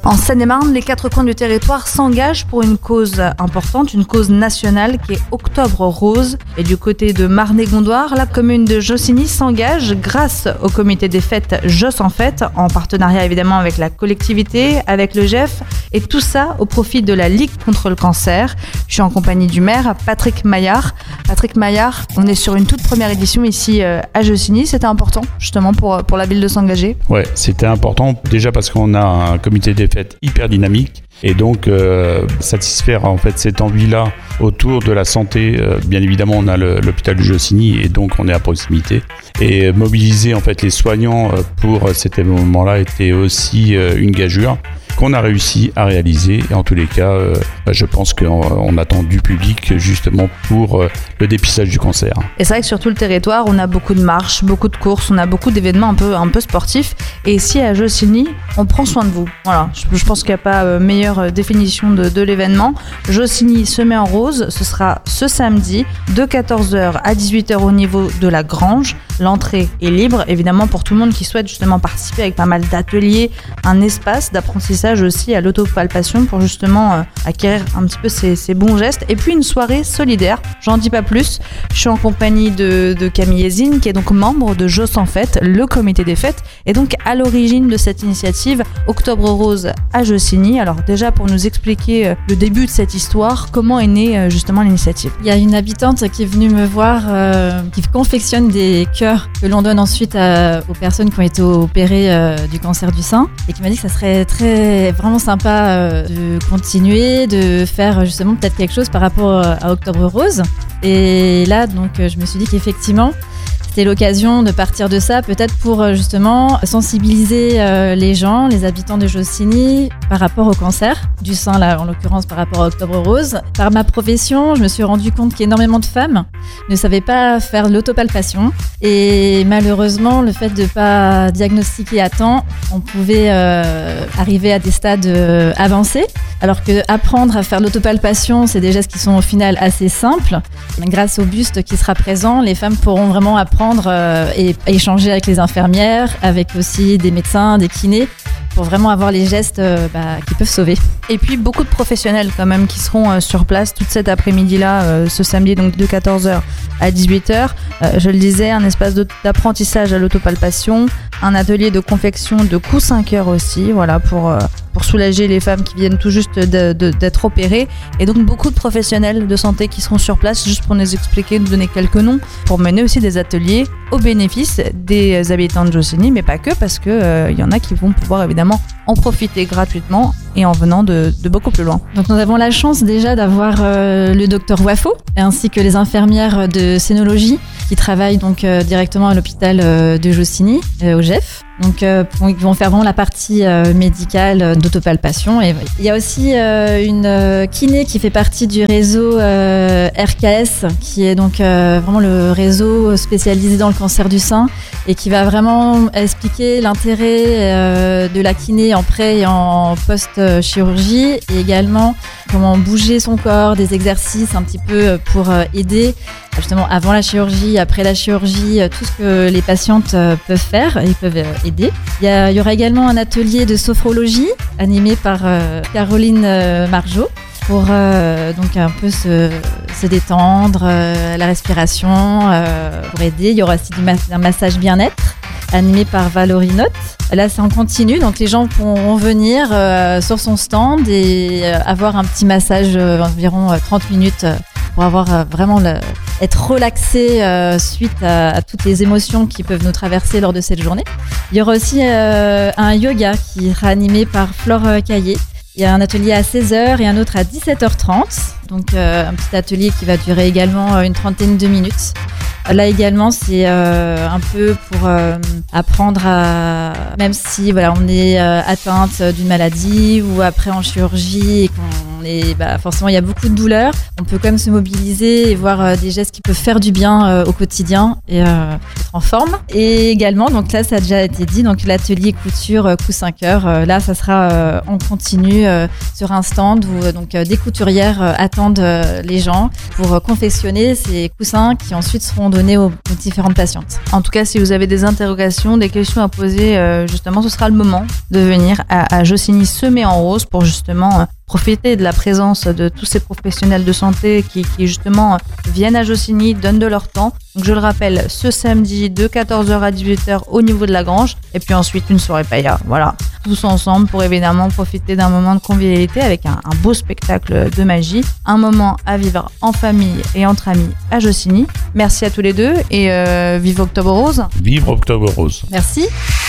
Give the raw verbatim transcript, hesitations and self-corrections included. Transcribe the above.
En Seine-et-Marne, les quatre coins du territoire s'engagent pour une cause importante, une cause nationale qui est Octobre Rose. Et du côté de Marne-et-Gondoire, la commune de Jossigny s'engage grâce au comité des fêtes Joss en Fête, en partenariat évidemment avec la collectivité, avec le G E F, et tout ça au profit de la Ligue contre le cancer. Je suis en compagnie du maire, Patrick Maillard. Patrick Maillard, on est sur une toute première édition ici à Jossigny. C'était important justement pour, pour la ville de s'engager? Ouais, c'était important déjà parce qu'on a un comité des fêtes hyper dynamique et donc euh, satisfaire en fait cette envie-là autour de la santé. Euh, bien évidemment, on a le, l'hôpital de Jossigny et donc on est à proximité. Et mobiliser en fait les soignants pour cet événement-là était aussi euh, une gageure qu'on a réussi à réaliser. Et en tous les cas, euh, je pense qu'on on attend du public justement pour euh, le dépistage du cancer. Et c'est vrai que sur tout le territoire, on a beaucoup de marches, beaucoup de courses, on a beaucoup d'événements un peu, un peu sportifs. Et ici à Jossigny, on prend soin de vous. Voilà, je, je pense qu'il n'y a pas euh, meilleure définition de, de l'événement. Jossigny se met en rose, ce sera ce samedi de quatorze heures à dix-huit heures au niveau de la Grange. L'entrée est libre, évidemment, pour tout le monde qui souhaite justement participer, avec pas mal d'ateliers, un espace d'apprentissage aussi à l'autopalpation pour justement euh, acquérir un petit peu ces, ces bons gestes. Et puis une soirée solidaire, j'en dis pas plus. Je suis en compagnie de, de Camille Ezine, qui est donc membre de Joss en Fête, le comité des fêtes, et donc à l'origine de cette initiative Octobre Rose à Jossigny. Alors déjà, pour nous expliquer euh, le début de cette histoire, comment est née euh, justement l'initiative? Il y a une habitante qui est venue me voir, euh, qui confectionne des cœurs que l'on donne ensuite à, aux personnes qui ont été opérées euh, du cancer du sein, et qui m'a dit que ça serait très vraiment sympa euh, de continuer, de faire justement peut-être quelque chose par rapport à Octobre Rose. Et là, donc, je me suis dit qu'effectivement, c'était l'occasion de partir de ça, peut-être pour justement sensibiliser euh, les gens, les habitants de Jossigny par rapport au cancer du sein, là en l'occurrence par rapport à Octobre Rose. Par ma profession, je me suis rendu compte qu'énormément de femmes ne savaient pas faire l'autopalpation, et malheureusement, le fait de ne pas diagnostiquer à temps, on pouvait euh, arriver à des stades euh, avancés, alors que apprendre à faire l'autopalpation, c'est des gestes qui sont au final assez simples. Grâce au buste qui sera présent, les femmes pourront vraiment apprendre et échanger avec les infirmières, avec aussi des médecins, des kinés, pour vraiment avoir les gestes euh, bah, qui peuvent sauver. Et puis beaucoup de professionnels quand même qui seront euh, sur place toute cet après-midi-là, euh, ce samedi, donc de quatorze heures à dix-huit heures. Euh, je le disais, un espace d'apprentissage à l'autopalpation, un atelier de confection de coussins cœur aussi, voilà, pour, euh, pour soulager les femmes qui viennent tout juste de, de, d'être opérées. Et donc beaucoup de professionnels de santé qui seront sur place, juste pour nous expliquer, nous donner quelques noms, pour mener aussi des ateliers au bénéfice des habitants de Jossigny, mais pas que, parce qu'il euh, y en a qui vont pouvoir évidemment en profiter gratuitement et en venant de, de beaucoup plus loin. Donc nous avons la chance déjà d'avoir euh, le docteur Wafo, ainsi que les infirmières de scénologie qui travaillent donc euh, directement à l'hôpital euh, de Jossigny, euh, au G E F. Donc euh, ils vont faire vraiment la partie euh, médicale euh, d'autopalpation. Et il y a aussi euh, une euh, kiné qui fait partie du réseau euh, R K S, qui est donc euh, vraiment le réseau spécialisé dans le cancer du sein, et qui va vraiment expliquer l'intérêt euh, de la kiné en pré et en post-chirurgie, et également comment bouger son corps, des exercices un petit peu pour euh, aider justement avant la chirurgie, après la chirurgie, tout ce que les patientes peuvent faire et peuvent aider. Il y, a, il y aura également un atelier de sophrologie animé par euh, Caroline euh, Margeau pour euh, donc un peu se, se détendre, euh, la respiration, euh, pour aider. Il y aura aussi du ma- un massage bien-être animé par Valérie Note. Là, c'est en continu, donc les gens pourront venir euh, sur son stand et euh, avoir un petit massage euh, environ euh, trente minutes euh, pour avoir euh, vraiment le, être relaxé euh, suite à, à toutes les émotions qui peuvent nous traverser lors de cette journée. Il y aura aussi euh, un yoga qui sera animé par Flore Caillé. Il y a un atelier à seize heures et un autre à dix-sept heures trente. Donc euh, un petit atelier qui va durer également une trentaine de minutes. Là également, c'est euh, un peu pour euh, apprendre à, même si voilà, on est euh, atteinte d'une maladie ou après en chirurgie et qu'on on est, bah, forcément, il y a beaucoup de douleur. On peut quand même se mobiliser et voir euh, des gestes qui peuvent faire du bien euh, au quotidien et euh, être en forme. Et également, donc là, ça a déjà été dit, donc l'atelier couture euh, coussin cœur. Euh, là, ça sera euh, en continu euh, sur un stand où euh, donc euh, des couturières euh, attendent euh, les gens pour euh, confectionner ces coussins qui ensuite seront donnés aux, aux différentes patientes. En tout cas, si vous avez des interrogations, des questions à poser, euh, justement, ce sera le moment de venir à, à Jossigny Semé en Rose pour justement euh, profiter de la présence de tous ces professionnels de santé qui, qui justement euh, viennent à Jossigny, donnent de leur temps. Donc je le rappelle, ce samedi de quatorze heures à dix-huit heures au niveau de la Grange et puis ensuite une soirée paella. Voilà, tous ensemble pour évidemment profiter d'un moment de convivialité avec un, un beau spectacle de magie, un moment à vivre en famille et entre amis à Jossigny. Merci à tous les deux et euh, vive Octobre Rose. Vive Octobre Rose. Merci.